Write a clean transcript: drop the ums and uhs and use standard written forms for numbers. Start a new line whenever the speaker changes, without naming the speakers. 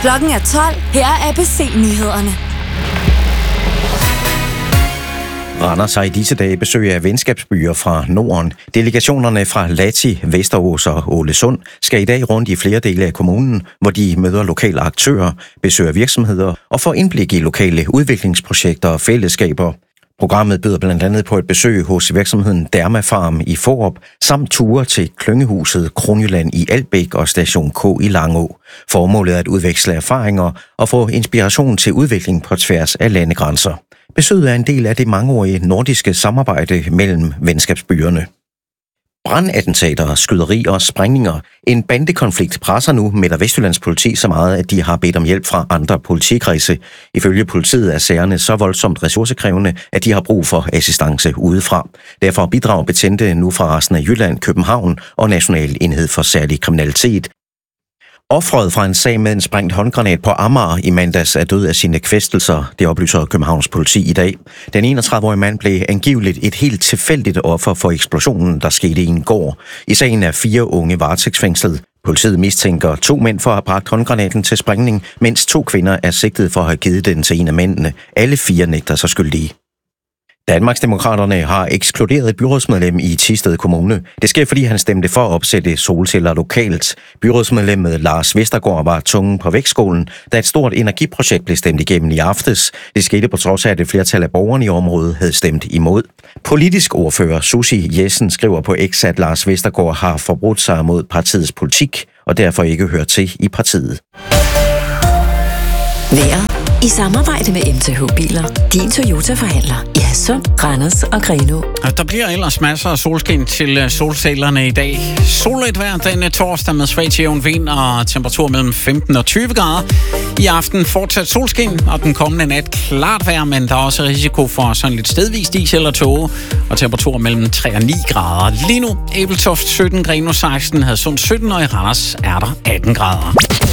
Klokken er 12. Her er ABC-nyhederne.
Randers har i disse dage besøg af venskabsbyer fra Norden. Delegationerne fra Lati, Västerås og Ålesund skal i dag rundt i flere dele af kommunen, hvor de møder lokale aktører, besøger virksomheder og får indblik i lokale udviklingsprojekter og fællesskaber. Programmet byder blandt andet på et besøg hos virksomheden Dermafarm i Fårup, samt ture til klyngehuset Kronjylland i Albæk og Station K i Langå. Formålet er at udveksle erfaringer og få inspiration til udvikling på tværs af landegrænser. Besøget er en del af det mangeårige nordiske samarbejde mellem venskabsbyerne. Brandattentater, skyderi og sprængninger. En bandekonflikt presser nu Midt- og Vestjyllands politi så meget, at de har bedt om hjælp fra andre politikredse. Ifølge politiet er sagerne så voldsomt ressourcekrævende, at de har brug for assistance udefra. Derfor bidrager betjente nu fra resten af Jylland, København og National Enhed for Særlig Kriminalitet. Offeret fra en sag med en sprængt håndgranat på Amager i mandags er død af sine kvæstelser, det oplyser Københavns politi i dag. Den 31-årige mand blev angiveligt et helt tilfældigt offer for eksplosionen, der skete i en gård. I sagen er 4 unge varetægtsfængslet. Politiet mistænker 2 mænd for at have bragt håndgranaten til sprængning, mens 2 kvinder er sigtet for at have givet den til en af mændene. Alle 4 nægter sig skyldige. Danmarksdemokraterne har ekskluderet et byrådsmedlem i Thisted Kommune. Det sker, fordi han stemte for at opsætte solceller lokalt. Byrådsmedlemmet Lars Vestergaard var tungen på vægtskålen, da et stort energiprojekt blev stemt igennem i aftes. Det skete på trods af, at et flertal af borgerne i området havde stemt imod. Politisk ordfører Susie Jessen skriver på X, at Lars Vestergaard har forbrudt sig mod partiets politik og derfor ikke hører til i partiet.
Vejret i samarbejde med MTH Biler. Din Toyota-forhandler i Hadsund, Randers og Grenaa.
Der bliver ellers masser af solskin til solcellerne i dag. Soligt vejr denne torsdag med svag til jævn vind og temperatur mellem 15 og 20 grader. I aften fortsat solskin, og den kommende nat klart vejr, men der er også risiko for sådan lidt stedvis is eller tåge, og temperatur mellem 3 og 9 grader. Lige nu Ebeltoft 17, Grenaa 16, Hadsund 17, og i Randers er der 18 grader.